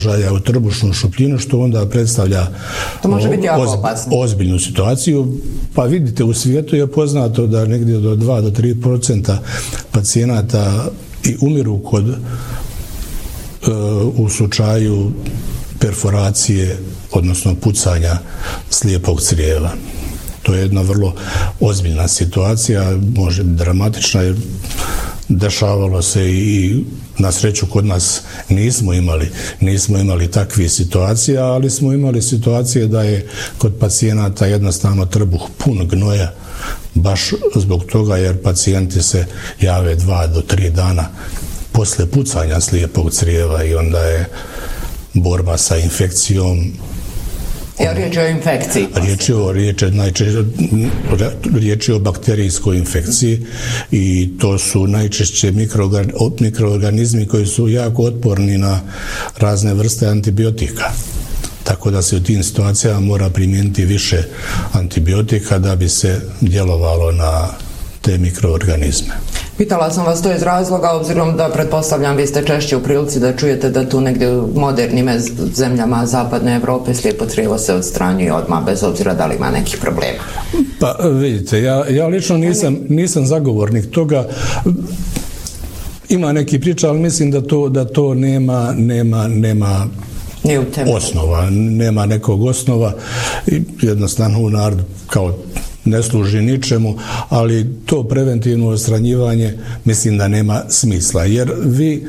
u trbušnu šupljinu, što onda predstavlja ozbiljnu situaciju. Pa vidite, u svijetu je poznato da negdje do 2 do 3% pacijenata i umiru u slučaju perforacije, odnosno pucanja slijepog crijeva. To je jedna vrlo ozbiljna situacija, može biti dramatična, jer dešavalo se i na sreću kod nas nismo imali takvih situacija, ali smo imali situacije da je kod pacijenata jednostavno trbuh pun gnoja, baš zbog toga jer pacijenti se jave 2 do 3 dana posle pucanja slijepog crijeva i onda je borba sa infekcijom. Riječ je o infekciji. Riječ je o bakterijskoj infekciji i to su najčešće mikroorganizmi koji su jako otporni na razne vrste antibiotika. Tako da se u tim situacijama mora primijeniti više antibiotika da bi se djelovalo na te mikroorganizme. Pitala sam vas to iz razloga, obzirom da pretpostavljam vi ste češće u prilici da čujete da tu negdje u modernim zemljama zapadne Evrope slijepo crijevo se odstranjuje odmah, bez obzira da li ima nekih problema. Pa vidite, ja lično nisam zagovornik toga. Ima neki priča, ali mislim da to nema osnova, nema nekog osnova. Jednostavno u narodu kao ne služi ničemu, ali to preventivno odstranjivanje mislim da nema smisla. Jer vi,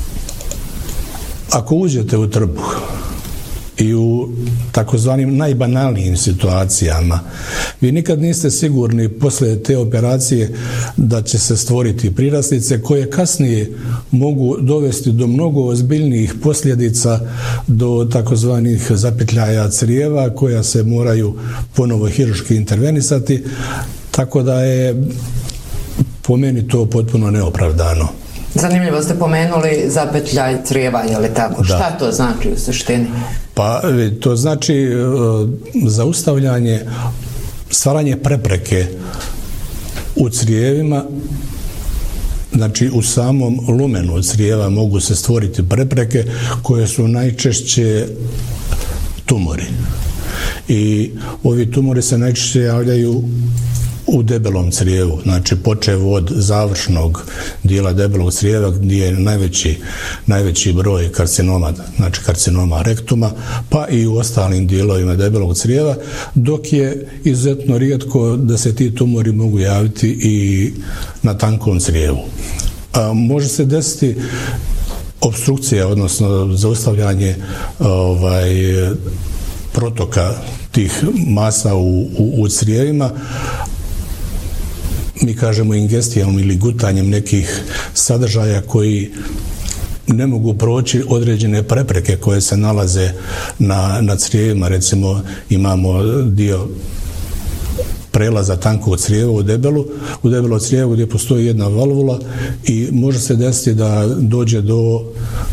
ako uđete u trbuh i u takozvanim najbanalnijim situacijama, vi nikad niste sigurni poslije te operacije da će se stvoriti priraslice koje kasnije mogu dovesti do mnogo ozbiljnijih posljedica, do takozvanih zapetljaja crijeva koja se moraju ponovo hiruški intervenisati, tako da je po meni to potpuno neopravdano. Zanimljivo ste pomenuli zapetljaj crijeva, je li tako? Da. Šta to znači u suštini? Pa to znači zaustavljanje, stvaranje prepreke u crijevima. Znači u samom lumenu crijeva mogu se stvoriti prepreke koje su najčešće tumori. I ovi tumori se najčešće javljaju u debelom crijevu, znači počev od završnog dijela debelog crijeva gdje je najveći broj karcinoma, znači karcinoma rektuma, pa i u ostalim dijelovima debelog crijeva, dok je izuzetno rijetko da se ti tumori mogu javiti i na tankom crijevu. Može se desiti opstrukcija, odnosno zaustavljanje protoka tih masa u crijevima, mi kažemo ingestijom ili gutanjem nekih sadržaja koji ne mogu proći određene prepreke koje se nalaze na crijevima. Recimo imamo dio prelaza tankog crijeva u debelo crijevo gdje postoji jedna valvula i može se desiti da dođe do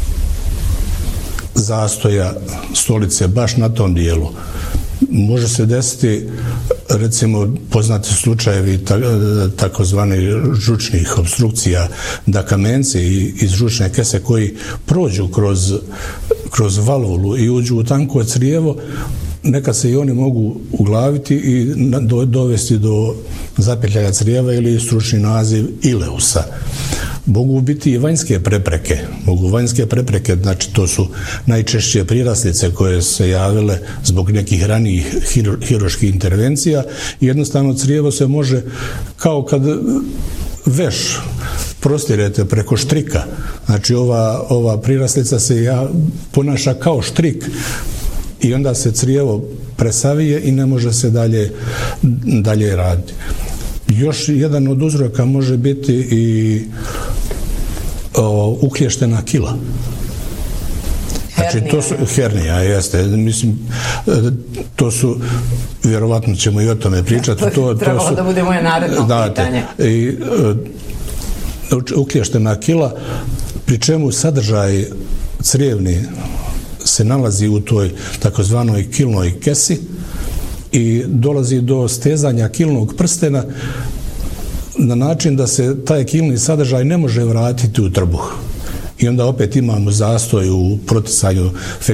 zastoja stolice baš na tom dijelu. Može se desiti, recimo, poznati slučajevi takozvani žučnih obstrukcija, da kamenci iz žučne kese koji prođu kroz valvulu i uđu u tanko crijevo, nekad se i oni mogu uglaviti i dovesti do zapetljaja crijeva ili stručni naziv ileusa. Mogu biti i vanjske prepreke, znači to su najčešće priraslice koje se javile zbog nekih ranijih hiruških intervencija i jednostavno crijevo se može, kao kad veš prostirete preko štrika, znači ova priraslica se ponaša kao štrik i onda se crijevo presavije i ne može se dalje raditi. Još jedan od uzroka može biti i uklještena kila. Znači, to su hernija, jeste. Mislim, to su, vjerovatno ćemo i o tome pričati. Trebalo da bude moje naredno pitanje. Uklještena kila, pri čemu sadržaj crijevni se nalazi u toj takozvanoj kilnoj kesi i dolazi do stezanja kilnog prstena na način da se taj kilni sadržaj ne može vratiti u trbuh. I onda opet imamo zastoj u proticanju